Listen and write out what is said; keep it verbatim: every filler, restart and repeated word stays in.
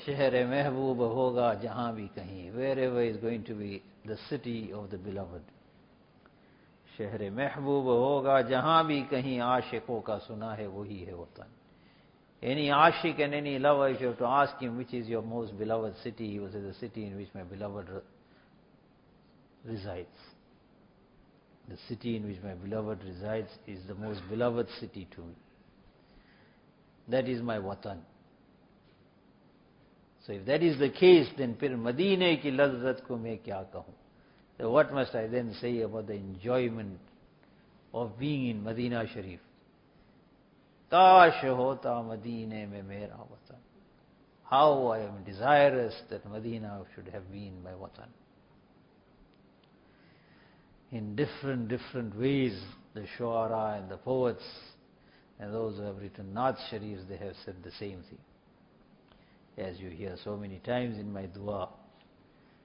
शहर महबूब होगा जहां भी कहीं, wherever is going to be the city of the beloved. शहर महबूब होगा जहां भी कहीं, आशिकों का सुना है वही है वतन. Any ashik and any lover, if you have to ask him which is your most beloved city, he will say the city in which my beloved resides. The city in which my beloved resides is the most beloved city to me. That is my watan. So if that is the case, then फिर मदीने की लज्जत को मैं क्या कहूँ? So what must I then say about the enjoyment of being in Medina Sharif? काश होता मदीने में मेरा वतन. How I am desirous that Medina should have been my watan. In different, different ways, the shu'ara and the poets and those who have written Naat Sharifs, they have said the same thing. As you hear so many times in my dua,